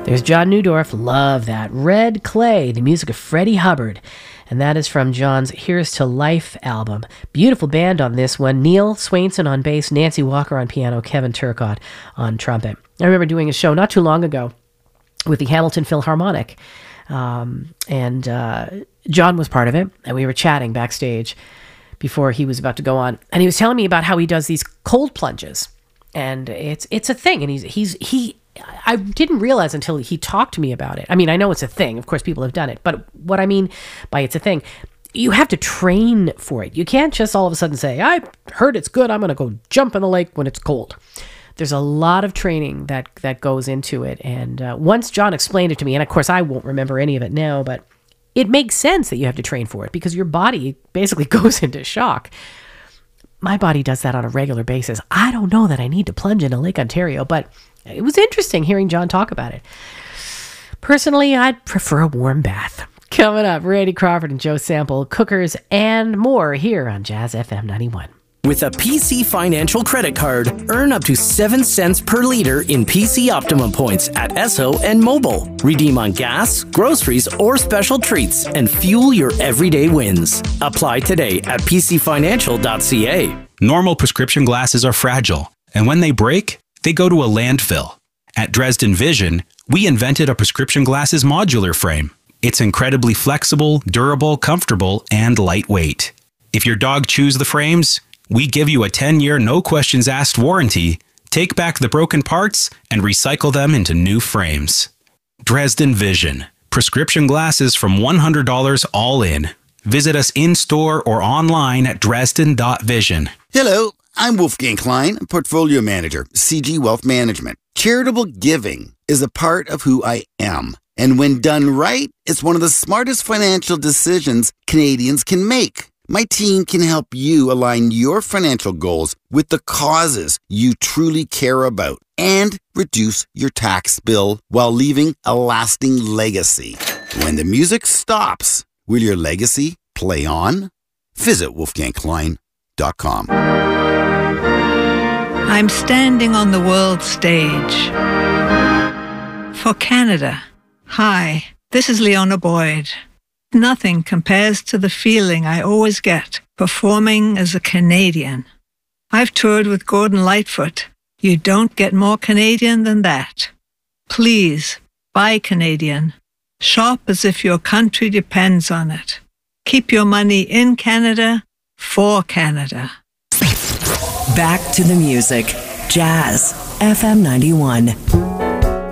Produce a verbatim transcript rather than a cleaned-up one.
There's John Neudorf. Love that. Red Clay, the music of Freddie Hubbard. And that is from John's Here's to Life album. Beautiful band on this one. Neil Swainson on bass, Nancy Walker on piano, Kevin Turcotte on trumpet. I remember doing a show not too long ago with the Hamilton Philharmonic. Um, and uh, John was part of it. And we were chatting backstage before he was about to go on. And he was telling me about how he does these cold plunges. And it's it's a thing. And he's he's he... I didn't realize until he talked to me about it. I mean, I know it's a thing. Of course, people have done it. But what I mean by it's a thing, you have to train for it. You can't just all of a sudden say, I heard it's good, I'm going to go jump in the lake when it's cold. There's a lot of training that, that goes into it. And uh, once John explained it to me, and of course, I won't remember any of it now, but it makes sense that you have to train for it because your body basically goes into shock. My body does that on a regular basis. I don't know that I need to plunge into Lake Ontario, but it was interesting hearing John talk about it. Personally, I'd prefer a warm bath. Coming up, Randy Crawford and Joe Sample, cookers, and more here on Jazz F M ninety-one. With a P C Financial credit card, earn up to seven cents per liter in P C Optimum points at Esso and Mobile. Redeem on gas, groceries, or special treats and fuel your everyday wins. Apply today at p c financial dot c a. Normal prescription glasses are fragile, and when they break, they go to a landfill. At Dresden Vision, we invented a prescription glasses modular frame. It's incredibly flexible, durable, comfortable, and lightweight. If your dog chews the frames, we give you a ten-year no-questions-asked warranty, take back the broken parts, and recycle them into new frames. Dresden Vision. Prescription glasses from one hundred dollars all in. Visit us in-store or online at dresden dot vision. Hello, I'm Wolfgang Klein, Portfolio Manager, C G Wealth Management. Charitable giving is a part of who I am. And when done right, it's one of the smartest financial decisions Canadians can make. My team can help you align your financial goals with the causes you truly care about and reduce your tax bill while leaving a lasting legacy. When the music stops, will your legacy play on? Visit wolfgang klein dot com. I'm standing on the world stage for Canada. Hi, this is Leona Boyd. Nothing compares to the feeling I always get performing as a Canadian. I've toured with Gordon Lightfoot. You don't get more Canadian than that. Please, buy Canadian. Shop as if your country depends on it. Keep your money in Canada, for Canada. Back to the music. Jazz F M ninety-one.